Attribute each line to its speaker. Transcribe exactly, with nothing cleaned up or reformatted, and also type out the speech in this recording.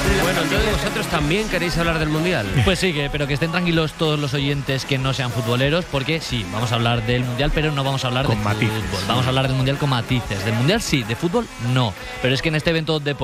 Speaker 1: Bueno, entonces vosotros también queréis hablar del Mundial.
Speaker 2: Pues sí, que, pero que estén tranquilos todos los oyentes que no sean futboleros, porque sí, vamos a hablar del Mundial, pero no vamos a hablar
Speaker 3: Con
Speaker 2: de
Speaker 3: matices.
Speaker 2: fútbol. Vamos a hablar del Mundial con matices. Del Mundial sí, de fútbol no. Pero es que en este evento deportivo